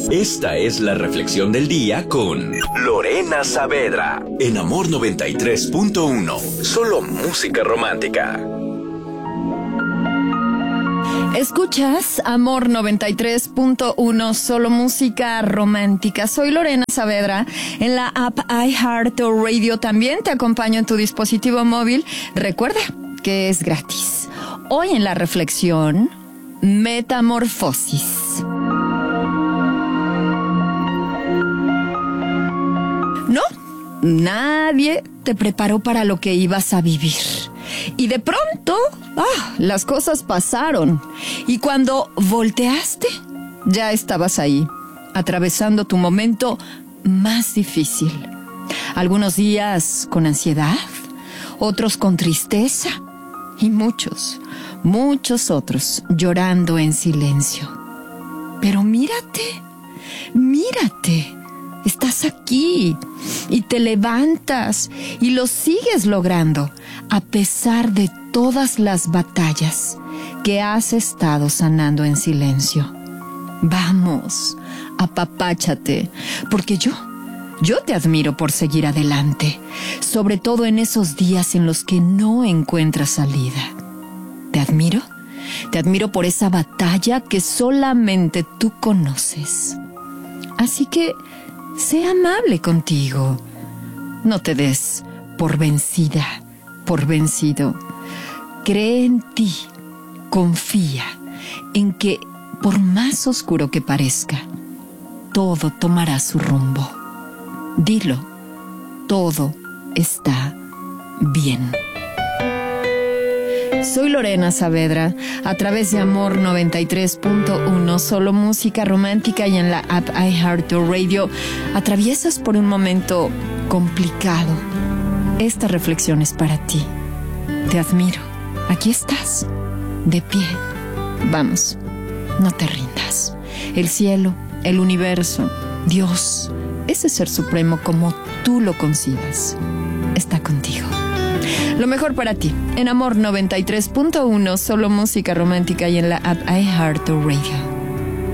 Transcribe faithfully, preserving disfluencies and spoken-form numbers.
Esta es la reflexión del día con Lorena Saavedra en Amor noventa y tres punto uno. Solo música romántica. Escuchas Amor noventa y tres punto uno, solo música romántica. Soy Lorena Saavedra. En la app iHeartRadio también te acompaño en tu dispositivo móvil. Recuerda que es gratis. Hoy en la reflexión, metamorfosis. No, nadie te preparó para lo que ibas a vivir. Y de pronto, ah, las cosas pasaron. Y cuando volteaste, ya estabas ahí, atravesando tu momento más difícil. Algunos días con ansiedad, otros con tristeza y muchos, muchos otros llorando en silencio. Pero mírate, mírate. Estás aquí y te levantas y lo sigues logrando a pesar de todas las batallas que has estado sanando en silencio. Vamos, apapáchate, porque yo, yo te admiro por seguir adelante, sobre todo en esos días en los que no encuentras salida. ¿Te admiro? Te admiro por esa batalla que solamente tú conoces. Así que sé amable contigo. No te des por vencida, por vencido. Cree en ti. Confía en que, por más oscuro que parezca, todo tomará su rumbo. Dilo, todo está bien. Soy Lorena Saavedra, a través de Amor noventa y tres punto uno, solo música romántica, y en la app iHeartRadio. Atraviesas por un momento complicado. Esta reflexión es para ti. Te admiro. Aquí estás, de pie. Vamos, no te rindas. El cielo, el universo, Dios, ese ser supremo como tú lo concibas, está contigo. Lo mejor para ti, en Amor noventa y tres punto uno, solo música romántica, y en la app iHeartRadio.